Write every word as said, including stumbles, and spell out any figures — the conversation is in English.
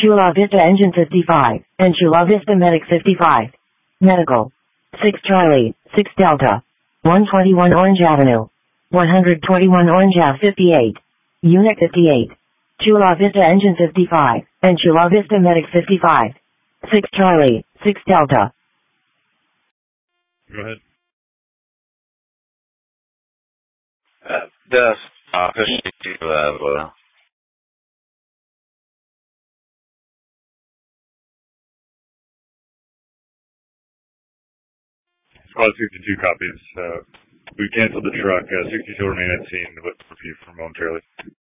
Chula Vista Engine fifty-five, and Chula Vista Medic fifty-five. Medical. six Charlie, six Delta. one twenty-one Orange Avenue. one twenty-one Orange Ave fifty-eight. Unit fifty-eight. Chula Vista Engine fifty-five, and Chula Vista Medic fifty-five. six Charlie, six Delta. Go ahead. Uh, the office level. Squad sixty-two copies. Uh, we canceled the truck. Uh, sixty-two remain at scene with review for momentarily.